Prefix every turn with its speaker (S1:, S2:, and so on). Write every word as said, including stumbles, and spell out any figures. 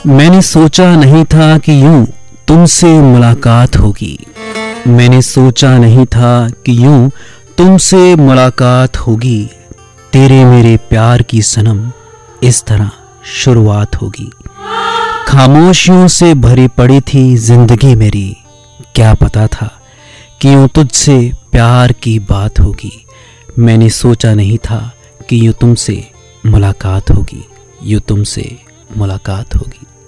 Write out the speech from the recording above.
S1: मैंने सोचा नहीं था कि यूं तुमसे मुलाकात होगी। मैंने सोचा नहीं था कि यूं तुमसे मुलाकात होगी। तेरे मेरे प्यार की सनम इस तरह शुरुआत होगी। खामोशियों से भरी पड़ी थी जिंदगी मेरी। क्या पता था कि यूं तुझसे प्यार की बात होगी। मैंने सोचा नहीं था कि यूं तुमसे मुलाकात होगी। यूं तुमसे मुलाकात होगी।